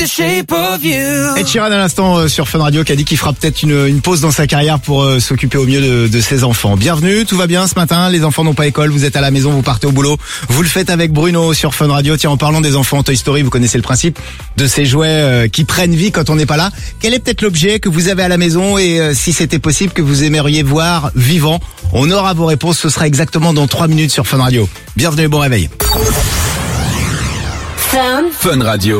Ed Sheeran à l'instant sur Fun Radio qui a dit qu'il fera peut-être une pause dans sa carrière pour s'occuper au mieux de ses enfants. Bienvenue, tout va bien ce matin, les enfants n'ont pas école, vous êtes à la maison, vous partez au boulot, vous le faites avec Bruno sur Fun Radio. Tiens, en parlant des enfants, Toy Story, vous connaissez le principe de ces jouets qui prennent vie quand on n'est pas là. Quel est peut-être l'objet que vous avez à la maison et si c'était possible que vous aimeriez voir vivant? On aura vos réponses, ce sera exactement dans 3 minutes sur Fun Radio. Bienvenue, bon réveil. Fun Radio.